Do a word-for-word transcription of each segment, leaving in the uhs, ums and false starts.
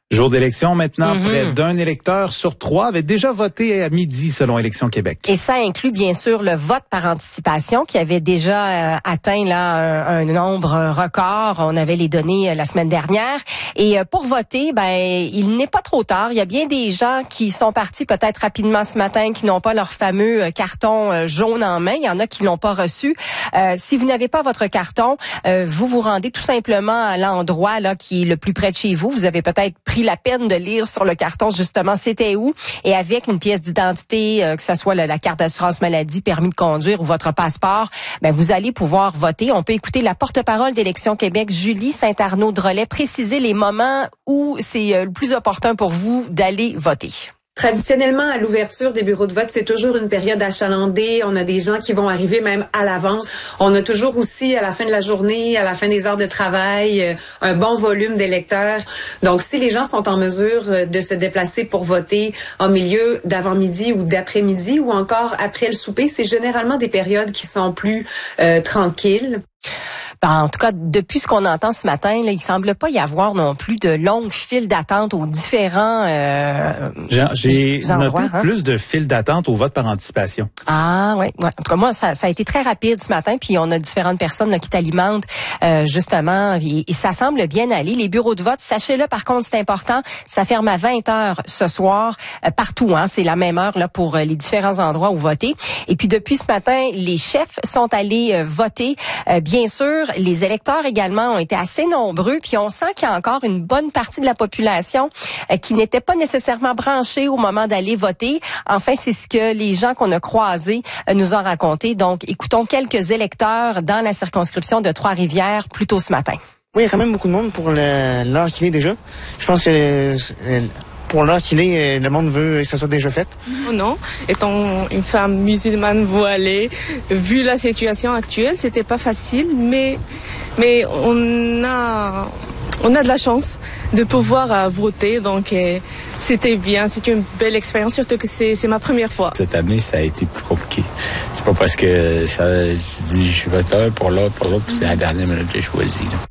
Jour d'élection maintenant, Mm-hmm. près d'un électeur sur trois avait déjà voté à midi selon Élections Québec. Et ça inclut bien sûr le vote par anticipation qui avait déjà euh, atteint là un, un nombre record. On avait les données euh, la semaine dernière. Et euh, pour voter, ben il n'est pas trop tard. Il y a bien des gens qui sont partis peut-être rapidement ce matin, qui n'ont pas leur fameux euh, carton euh, jaune en main. Il y en a qui l'ont pas reçu. Euh, si vous n'avez pas votre carton, euh, vous vous rendez tout simplement à l'endroit là qui est le plus près de chez vous. Vous avez peut-être pris la peine de lire sur le carton justement c'était où, et avec une pièce d'identité, euh, que ça soit la, la carte d'assurance maladie, permis de conduire ou votre passeport, ben vous allez pouvoir voter. On peut écouter la porte-parole d'Élections Québec, Julie Saint-Arnaud-Drolet, préciser les moments où c'est euh, le plus opportun pour vous d'aller voter. Traditionnellement, à l'ouverture des bureaux de vote, c'est toujours une période achalandée. On a des gens qui vont arriver même à l'avance. On a toujours aussi, à la fin de la journée, à la fin des heures de travail, un bon volume d'électeurs. Donc, si les gens sont en mesure de se déplacer pour voter en milieu d'avant-midi ou d'après-midi ou encore après le souper, c'est généralement des périodes qui sont plus euh, tranquilles. Ben, en tout cas, depuis ce qu'on entend ce matin, là, il semble pas y avoir non plus de longues files d'attente aux différents euh, J'ai endroits, noté hein? plus de files d'attente au vote par anticipation. Ah oui, ouais. En tout cas, moi, ça, ça a été très rapide ce matin, puis on a différentes personnes là, qui t'alimentent euh, justement, et, et ça semble bien aller. Les bureaux de vote, sachez-le, par contre, c'est important, ça ferme à vingt heures ce soir, euh, partout, hein, c'est la même heure là pour euh, les différents endroits où voter. Et puis depuis ce matin, les chefs sont allés euh, voter, euh, bien sûr. Les électeurs également ont été assez nombreux, puis on sent qu'il y a encore une bonne partie de la population euh, qui n'était pas nécessairement branchée au moment d'aller voter. Enfin, c'est ce que les gens qu'on a croisés euh, nous ont raconté. Donc, écoutons quelques électeurs dans la circonscription de Trois-Rivières plus tôt ce matin. Oui, il y a quand même beaucoup de monde pour le, l'heure qu'il est déjà. Je pense que euh, pour l'heure qu'il est, le monde veut que ça soit déjà fait. Non, étant une femme musulmane voilée, vu la situation actuelle, c'était pas facile, mais mais on a on a de la chance de pouvoir euh, voter, donc euh, c'était bien, c'était une belle expérience, surtout que c'est c'est ma première fois. Cette année, ça a été plus compliqué. C'est pas parce que ça, je dis je suis voteur pour l'autre, pour l'autre, puis c'est la dernière minute que j'ai choisi. Là.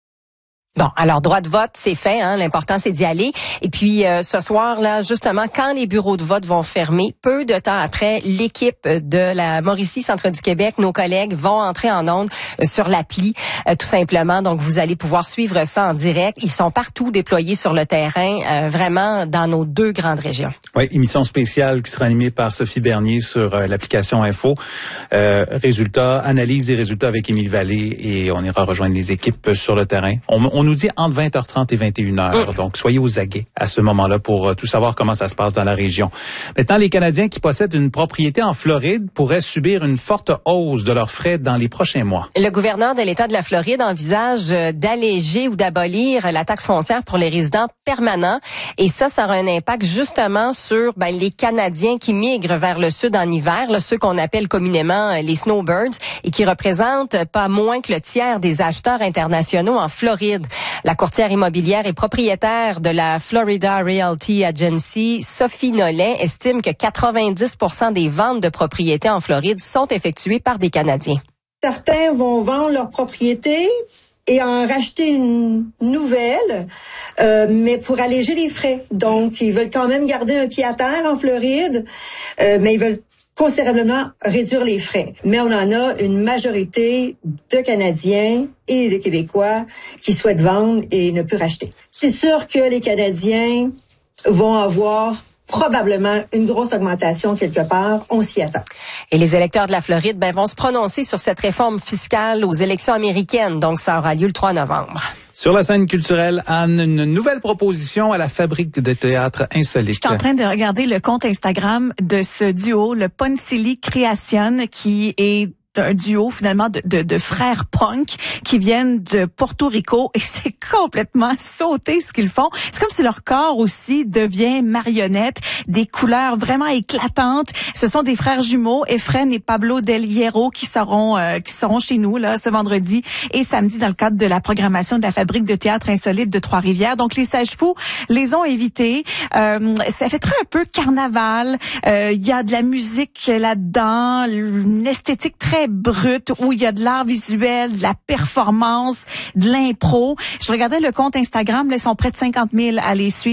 Bon, alors droit de vote, c'est fait, hein, l'important c'est d'y aller. Et puis euh, ce soir là, justement, quand les bureaux de vote vont fermer, peu de temps après, l'équipe de la Mauricie Centre du Québec, nos collègues vont entrer en ondes euh, sur l'appli, euh, tout simplement. Donc vous allez pouvoir suivre ça en direct. Ils sont partout déployés sur le terrain, euh, vraiment dans nos deux grandes régions. Oui, émission spéciale qui sera animée par Sophie Bernier sur euh, l'application Info. Euh, résultats, analyse des résultats avec Émile Vallée, et on ira rejoindre les équipes sur le terrain. On, on On nous dit entre vingt heures trente et vingt et une heures. Mmh. Donc, soyez aux aguets à ce moment-là pour euh, tout savoir comment ça se passe dans la région. Maintenant, les Canadiens qui possèdent une propriété en Floride pourraient subir une forte hausse de leurs frais dans les prochains mois. Le gouverneur de l'État de la Floride envisage d'alléger ou d'abolir la taxe foncière pour les résidents permanents. Et ça, ça aura un impact justement sur ben, les Canadiens qui migrent vers le sud en hiver, là, ceux qu'on appelle communément les snowbirds, et qui représentent pas moins que le tiers des acheteurs internationaux en Floride. La courtière immobilière et propriétaire de la Florida Realty Agency, Sophie Nollet, estime que quatre-vingt-dix pour cent des ventes de propriétés en Floride sont effectuées par des Canadiens. Certains vont vendre leur propriété et en racheter une nouvelle, euh, mais pour alléger les frais. Donc, ils veulent quand même garder un pied à terre en Floride, euh, mais ils veulent considérablement réduire les frais. Mais on en a une majorité de Canadiens et de Québécois qui souhaitent vendre et ne plus racheter. C'est sûr que les Canadiens vont avoir probablement une grosse augmentation quelque part, on s'y attend. Et les électeurs de la Floride ben, vont se prononcer sur cette réforme fiscale aux élections américaines, donc ça aura lieu le trois novembre. Sur la scène culturelle, Anne, une nouvelle proposition à la Fabrique de théâtre insolite. Je suis en train de regarder le compte Instagram de ce duo, le Poncili Creation, qui est un duo finalement de, de, de frères punk qui viennent de Porto Rico, et c'est complètement sauté ce qu'ils font. C'est comme si leur corps aussi devient marionnette, des couleurs vraiment éclatantes. Ce sont des frères jumeaux, Efren et Pablo Del Hierro, qui seront euh, qui seront chez nous là ce vendredi et samedi dans le cadre de la programmation de la Fabrique de théâtre insolite de Trois-Rivières. Donc les Sages Fous les ont invités. Euh, ça fait très un peu carnaval. Il euh, y a de la musique là-dedans, une esthétique très brute où il y a de l'art visuel, de la performance, de l'impro. Je regardais le compte Instagram, là, ils sont près de cinquante mille à les suivre.